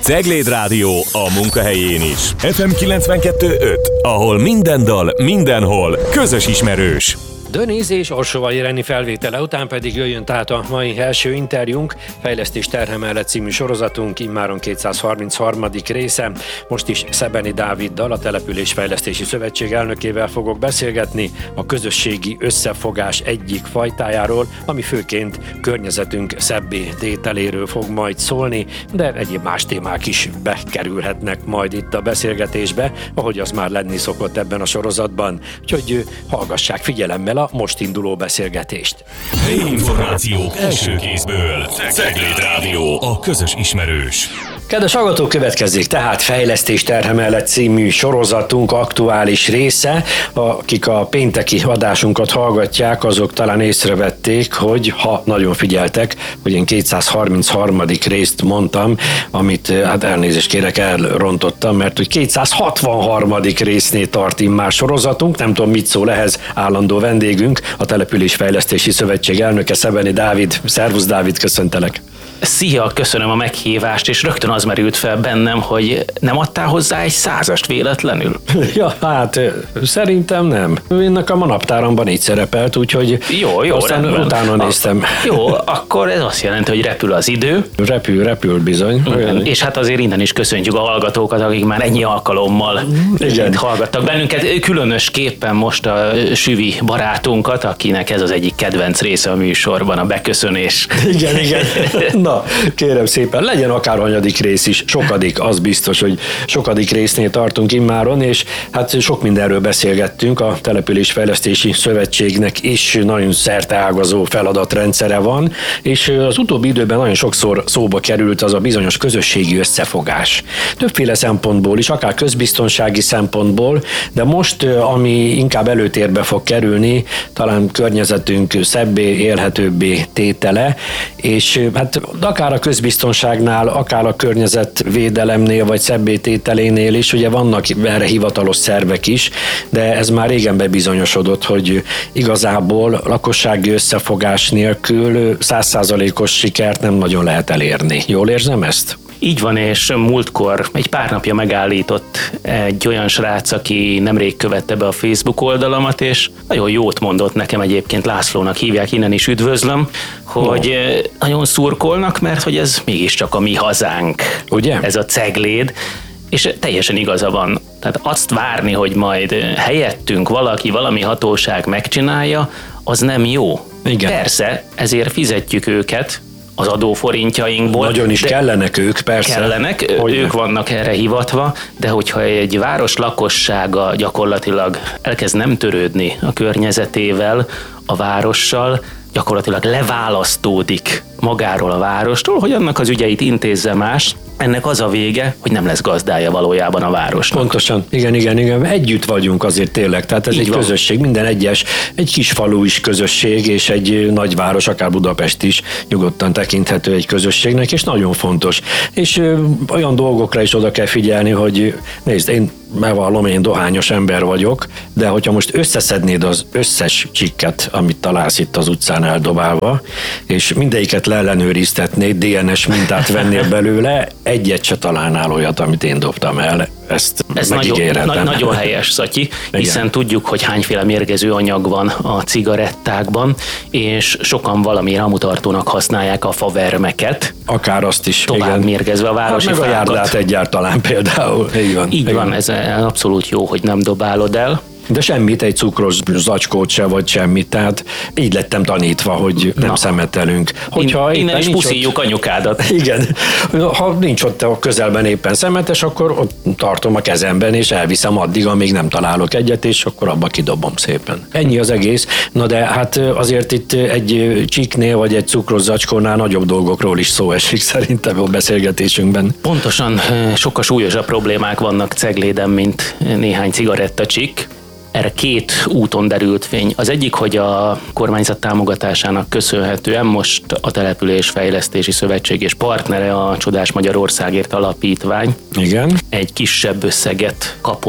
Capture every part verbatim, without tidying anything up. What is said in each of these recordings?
Cegléd Rádió a munkahelyén is. ef em kilencvenkettő öt, ahol minden dal, mindenhol közös ismerős. Denise és Orsova Ireni felvétele után pedig jöjjön tehát a mai első interjúnk, Fejlesztés terhe mellett című sorozatunk, immáron kétszázharmincharmadik része. Most is Szebeni Dáviddal, a Településfejlesztési Szövetség elnökével fogok beszélgetni a közösségi összefogás egyik fajtájáról, ami főként környezetünk szebbé tételéről fog majd szólni, de egyéb más témák is bekerülhetnek majd itt a beszélgetésbe, ahogy az már lenni szokott ebben a sorozatban. Úgyhogy hallgassák figyelemmel a most induló beszélgetést. Helyi információk első kézből. Cegléd Rádió, a közös ismerős. Kedves hallgatók, következik tehát Fejlesztés terhe mellett című sorozatunk aktuális része. Akik a pénteki adásunkat hallgatják, azok talán észrevették, hogy ha nagyon figyeltek, hogy én kétszázharmincharmadik részt mondtam, amit hát elnézést kérek, elrontottam, mert hogy kétszázhatvanharmadik résznél tart immár sorozatunk, nem tudom mit szól ehhez állandó vendégünk, a Településfejlesztési Szövetség elnöke, Szebeni Dávid. Szervusz Dávid, köszöntelek! Szia, köszönöm a meghívást, és rögtön az merült fel bennem, hogy nem adtál hozzá egy százast véletlenül? Ja, hát szerintem nem. Én nekem a naptáramban így szerepelt, úgyhogy jó, jó, aztán rendben. Utána néztem. Jó, akkor ez azt jelenti, hogy repül az idő. Repül, repül bizony. Igen. És hát azért innen is köszöntjük a hallgatókat, akik már ennyi alkalommal itt hallgattak bennünket. Különösképpen most a Süvi barátunkat, akinek ez az egyik kedvenc része a műsorban, a beköszönés. Igen, igen. Na, kérem szépen, legyen akár hanyadik rész is, sokadik, az biztos, hogy sokadik résznél tartunk immáron, és hát sok mindenről beszélgettünk, a Településfejlesztési Szövetségnek is nagyon szerteágazó feladatrendszere van, és az utóbbi időben nagyon sokszor szóba került az a bizonyos közösségi összefogás. Többféle szempontból is, akár közbiztonsági szempontból, de most, ami inkább előtérbe fog kerülni, talán környezetünk szebbé, élhetőbbé tétele, és hát akár a közbiztonságnál, akár a környezetvédelemnél, vagy szebbé tételénél is, ugye vannak erre hivatalos szervek is, de ez már régen bebizonyosodott, hogy igazából lakossági összefogás nélkül száz százalékos sikert nem nagyon lehet elérni. Jól érzem ezt? Így van, és múltkor egy pár napja megállított egy olyan srác, aki nemrég követte be a Facebook oldalamat, és nagyon jót mondott nekem, egyébként Lászlónak hívják, innen is üdvözlöm, hogy no. nagyon szurkolnak, mert hogy ez mégiscsak a mi hazánk. Ugye? Ez a Cegléd, és teljesen igaza van. Tehát azt várni, hogy majd helyettünk valaki, valami hatóság megcsinálja, az nem jó. Igen. Persze, ezért fizetjük őket, az adóforintjainkból. Nagyon is kellenek ők, persze. Kellenek, hogy ők vannak erre hivatva, de hogyha egy város lakossága gyakorlatilag elkezd nem törődni a környezetével, a várossal, gyakorlatilag leválasztódik magáról a várostól, hogy annak az ügyeit intézze más, ennek az a vége, hogy nem lesz gazdája valójában a városnak. Pontosan, igen, igen, igen. Együtt vagyunk azért tényleg, tehát ez Így egy van. közösség, minden egyes, egy kis falu is közösség, és egy nagyváros, akár Budapest is nyugodtan tekinthető egy közösségnek, és nagyon fontos. És ö, olyan dolgokra is oda kell figyelni, hogy nézd, én bevallom, én dohányos ember vagyok, de hogyha most összeszednéd az összes csikket, amit találsz itt az utcán eldobálva, és mindegyiket leellenőriztetnéd, dé en es mintát vennél belőle, egyet se találnál olyat, amit én dobtam el. Ezt Ez nagyon, na, nagyon helyes, Szatyi, hiszen Igen. tudjuk, hogy hányféle mérgező anyag van a cigarettákban, és sokan valami rámutartónak használják a favermeket. Akár azt is. Tovább igen. mérgezve a városi hát meg fákat. a járdát egyáltalán például. Így van. Így Igen. van, ez abszolút jó, hogy nem dobálod el. De semmit, egy cukros zacskót se, vagy semmit, tehát így lettem tanítva, hogy nem Na. szemetelünk. Hogyha innen is puszíjuk ott, anyukádat. Igen, ha nincs ott a közelben éppen szemetes, akkor ott tartom a kezemben, és elviszem addig, amíg nem találok egyet, és akkor abba kidobom szépen. Ennyi az egész, na de hát azért itt egy csíknél, vagy egy cukros zacskónál nagyobb dolgokról is szó esik szerintem a beszélgetésünkben. Pontosan, sokkal súlyosabb problémák vannak Cegléden, mint néhány cigarettacsik. Erre két úton derült fény. Az egyik, hogy a kormányzat támogatásának köszönhetően most a Településfejlesztési Szövetség és partnere a Csodás Magyarországért Alapítvány Igen. egy kisebb összeget kapott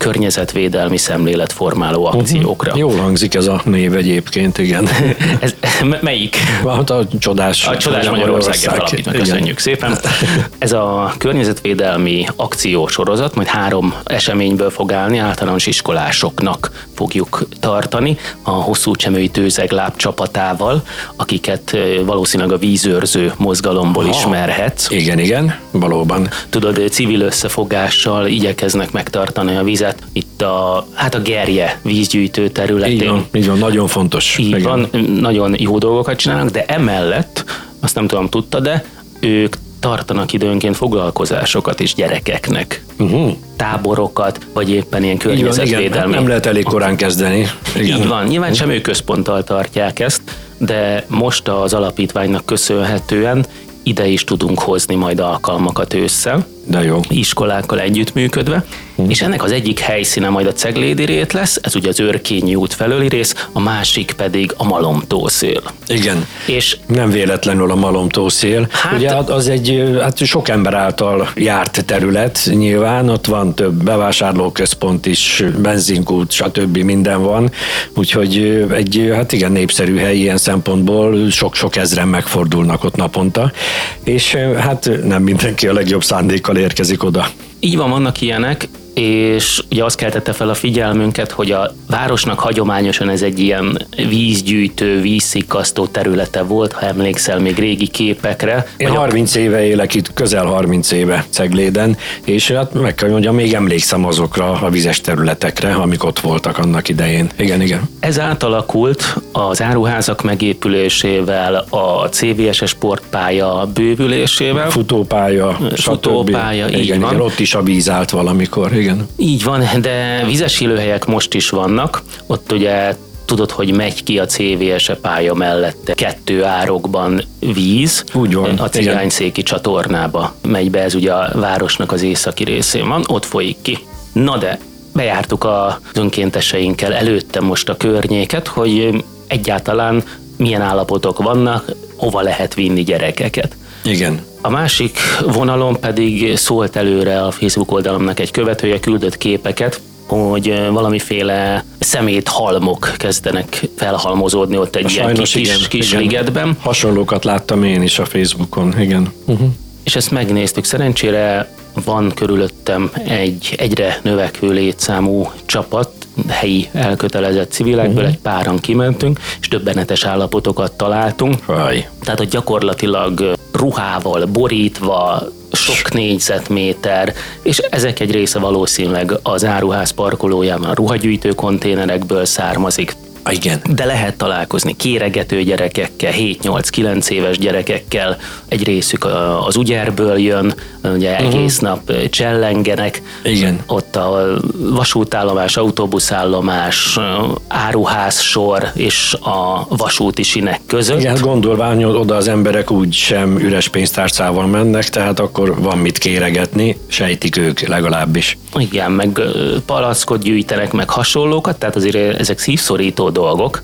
környezetvédelmi szemléletformáló akciókra. Uh-huh. Jól hangzik ez a név egyébként, igen. ez, melyik? Hát a Csodás, a Csodás Magyarországért Alapítvány, köszönjük szépen. Ez a környezetvédelmi akciósorozat majd három eseményből fog állni, általános iskolásoknak fogjuk tartani, a Hosszúcsemői Tőzegláb csapatával, akiket valószínűleg a vízőrző mozgalomból ha, ismerhetsz. Igen, igen, valóban. Tudod, civil összefogással igyekeznek megtartani a vizet itt a, hát a Gerje vízgyűjtő területén. Így van, így van, nagyon fontos. Így igen. van, nagyon jó dolgokat csinálnak, de emellett, azt nem tudom, tudta, de ők tartanak időnként foglalkozásokat is gyerekeknek. Uh-huh. Táborokat, vagy éppen ilyen környezetvédelmi. Nem lehet elég korán kezdeni. Igen. Így van, nyilván sem ő központtal tartják ezt, de most az alapítványnak köszönhetően ide is tudunk hozni majd alkalmakat ősszel. De jó. Iskolákkal együttműködve, hmm. és ennek az egyik helyszíne majd a Ceglédi rét lesz, ez ugye az Őrkényi út felőli rész, a másik pedig a Malomtószél. Igen, és nem véletlenül a Malomtószél. Hát, ugye az egy hát sok ember által járt terület, nyilván ott van több bevásárlóközpont is, benzinkút, stb. Minden van, úgyhogy egy hát igen népszerű hely ilyen szempontból, sok-sok ezren megfordulnak ott naponta, és hát nem mindenki a legjobb szándékkal érkezik oda. Így van, vannak ilyenek, és ugye azt keltette fel a figyelmünket, hogy a városnak hagyományosan ez egy ilyen vízgyűjtő, vízszikkasztó területe volt, ha emlékszel még régi képekre. Én harminc a... éve élek itt, közel harminc éve Cegléden, és hát meg kell mondjam, még emlékszem azokra a vizes területekre, amik ott voltak annak idején. Igen, igen. Ez átalakult az áruházak megépülésével, a cé vé es sportpálya bővülésével. Futópálya, Futópálya, így igen, van. Igen, ott is a víz állt valamikor, igen. Így van, de vizes élőhelyek most is vannak. Ott ugye tudod, hogy megy ki a cé vé es pálya mellette kettő árokban víz. Úgy van, a Cigányszéki csatornába megy be, ez ugye a városnak az északi részén van, ott folyik ki. Na de bejártuk az önkénteseinkkel előtte most a környéket, hogy egyáltalán milyen állapotok vannak, hova lehet vinni gyerekeket. Igen. A másik vonalon pedig szólt előre a Facebook oldalomnak egy követője, küldött képeket, hogy valamiféle szeméthalmok kezdenek felhalmozódni ott egy ilyen kis, igen, kis igen. ligetben. Hasonlókat láttam én is a Facebookon, igen. Uh-huh. És ezt megnéztük. Szerencsére van körülöttem egy egyre növekvő létszámú csapat, helyi elkötelezett civilekből, uh-huh. egy páran kimentünk, és döbbenetes állapotokat találtunk. Vaj. Tehát, hogy gyakorlatilag ruhával borítva, sok négyzetméter, és ezek egy része valószínűleg az áruház parkolójában a ruhagyűjtő konténerekből származik. Igen. De lehet találkozni kéregető gyerekekkel, hét-nyolc-kilenc éves gyerekekkel, egy részük az Ugyerből jön, ugye egész uh-huh. nap csellengenek. Igen. Ott a vasútállomás, autóbuszállomás, áruház sor és a vasúti sinek között. Igen, gondolván, hogy oda az emberek úgy sem üres pénztárcával mennek, tehát akkor van mit kéregetni, sejtik ők legalábbis. Igen, meg palackot gyűjtenek, meg hasonlókat, tehát azért ezek szívszorító dolgok,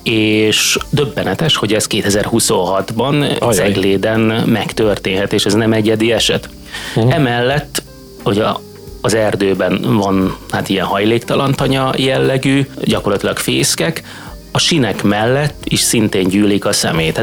és döbbenetes, hogy ez kétezer-huszonhatban Cegléden megtörténhet, és ez nem egyedi eset. Uh-huh. Emellett, hogy a, az erdőben van hát ilyen hajléktalantanya jellegű, gyakorlatilag fészkek, a sinek mellett is szintén gyűlik a szemét.